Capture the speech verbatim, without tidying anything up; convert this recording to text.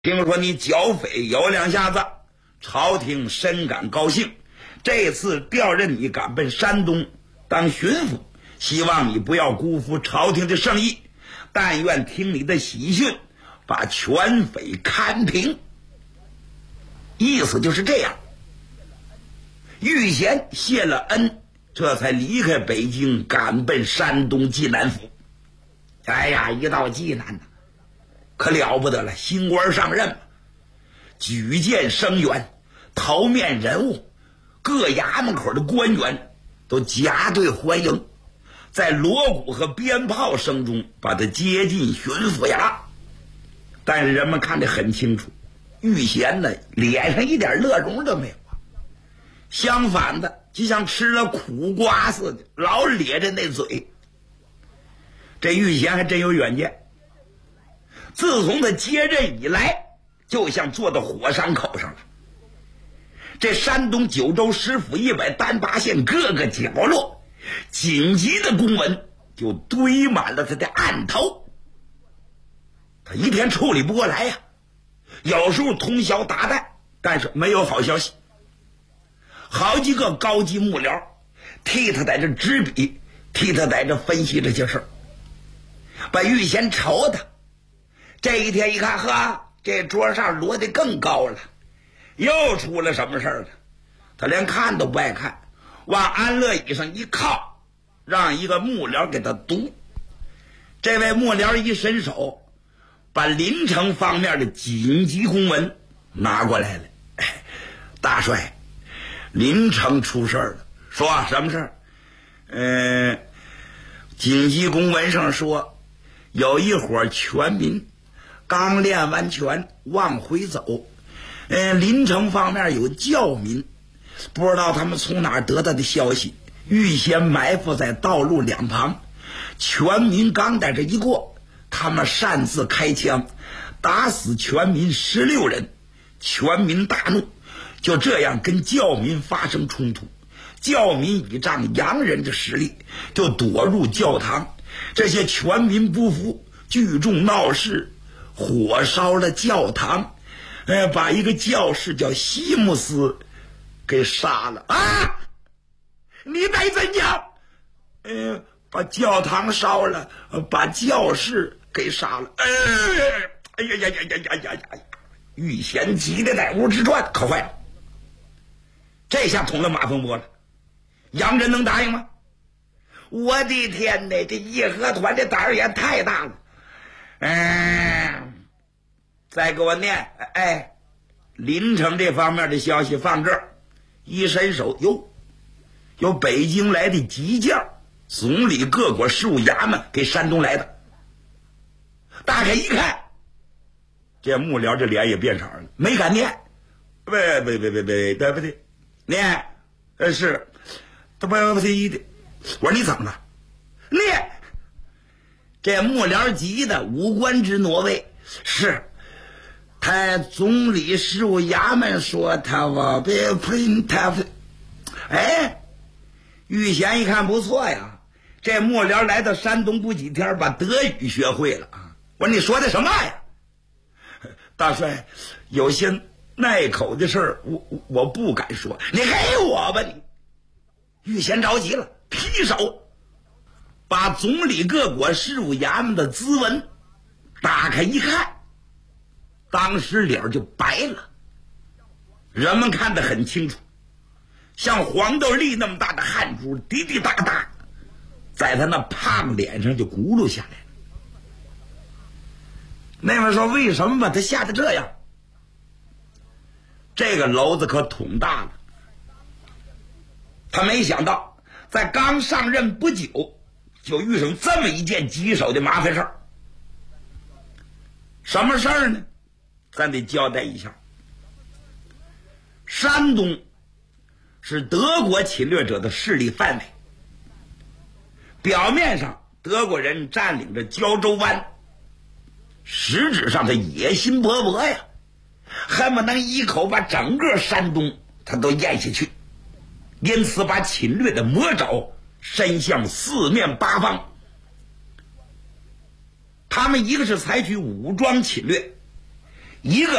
听说你剿匪有两下子，朝廷深感高兴，这次调任你赶奔山东当巡抚，希望你不要辜负朝廷的圣意，但愿听你的喜讯，把全匪看平。意思就是这样。玉贤谢了恩，这才离开北京，赶奔山东济南府。哎呀，一到济南呢，可了不得了，新官上任，举荐生员，头面人物，各衙门口的官员都夹队欢迎，在锣鼓和鞭炮声中把他接进巡抚衙。但是人们看得很清楚，玉贤呢脸上一点乐容都没有啊，相反的就像吃了苦瓜似的，老咧着那嘴。这玉贤还真有远见，自从他接任以来，就像坐到火山口上了。这山东九州十府一百单八县各个角落，紧急的公文就堆满了他的案头，他一天处理不过来呀，有时候通宵达旦，但是没有好消息。好几个高级幕僚替他在这执笔，替他在这分析这些事儿，把玉贤愁的。这一天一看，呵，这桌上摞得更高了，又出了什么事儿了？他连看都不爱看，往安乐椅上一靠，让一个幕僚给他读。这位幕僚一伸手，把临城方面的紧急公文拿过来了。哎，大帅，临城出事了。说什么事儿？嗯、呃，紧急公文上说，有一伙全民刚练完拳往回走，呃，临城方面有教民，不知道他们从哪儿得到的消息，预先埋伏在道路两旁，全民刚在这一过，他们擅自开枪，打死全民十六人，全民大怒，就这样跟教民发生冲突。教民倚仗洋人的实力，就躲入教堂，这些全民不服，聚众闹事，火烧了教堂，呃，把一个教士叫西姆斯给杀了啊！你得怎样？呃，把教堂烧了，把教士给杀了。呃、哎呀呀呀呀呀呀呀！玉贤急得在屋之转，可坏了，这下捅了马蜂窝了。洋人能答应吗？我的天哪，这义和团的胆儿也太大了。嗯，再给我念，哎，临城这方面的消息放这儿。一伸手，哟，有北京来的急件，总理各国事务衙门给山东来的。打开一看，这幕僚这脸也变色了，没敢念。喂喂喂喂喂，对不对？念，呃是，他不不是的。我说你怎么了？念。这幕僚急的五官之挪位，是他总理事务衙门说他我别呸他，哎，玉贤一看不错呀，这幕僚来到山东不几天，把德语学会了啊！我说你说的什么呀？大帅，有些耐口的事儿，我我不敢说，你给我吧你！玉贤着急了，劈手把总理各国事务衙门的咨文打开一看，当时脸就白了。人们看得很清楚，像黄豆粒那么大的汗珠滴滴答答在他那胖脸上就轱辘下来了。那位说为什么把他吓得这样？这个篓子可捅大了。他没想到在刚上任不久就遇上这么一件棘手的麻烦事儿。什么事儿呢？咱得交代一下。山东是德国侵略者的势力范围，表面上德国人占领着胶州湾，实质上他野心勃勃呀，恨不能一口把整个山东他都咽下去，因此把侵略的魔爪伸向四面八方。他们一个是采取武装侵略， 一个